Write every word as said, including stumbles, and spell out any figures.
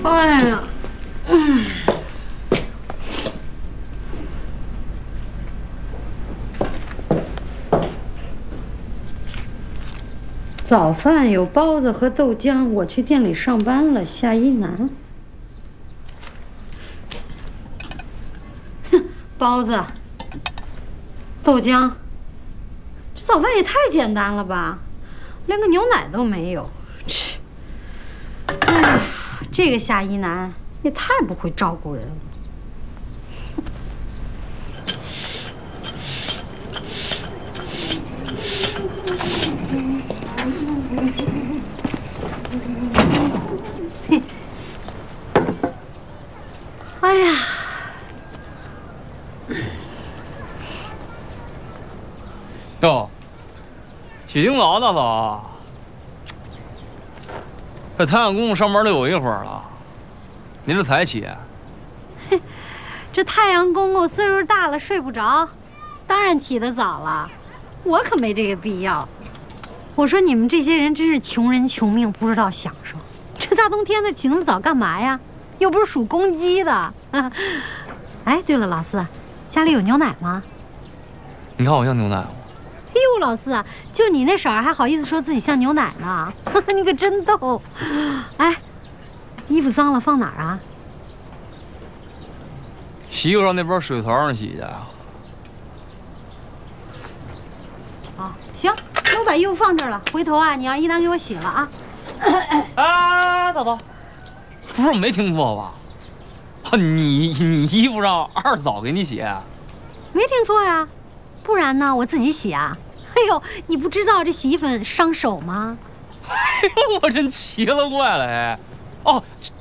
哎呀，嗯。早饭有包子和豆浆，我去店里上班了，下一难。哼，包子、豆浆，这早饭也太简单了吧，连个牛奶都没有。切，哎呀，这个夏一楠也太不会照顾人了。 哎呀， 哟，起挺早大嫂，这太阳公公上班都有一会儿了，您这才起？ 这太阳公公岁数大了，睡不着，当然起得早了。我可没这个必要。我说你们这些人真是穷人穷命，不知道享受。这大冬天的起那么早干嘛呀？ 又不是属公鸡的。哎，对了，老四，家里有牛奶吗？ 你看我像牛奶吗？ 哎呦，老四，就你那色儿还好意思说自己像牛奶呢？你可真逗。哎，衣服脏了放哪儿啊？ 洗衣裳那边水槽上洗去啊。 哦，行，那我把衣服放这儿了。回头啊，你让一楠给我洗了啊。 啊，大嫂。 不是我没听错吧？啊，你你衣服让二嫂给你洗？ 没听错呀，不然呢？我自己洗啊。哎呦，你不知道这洗衣粉伤手吗？ 哎呦，我真奇了怪了哎！哦，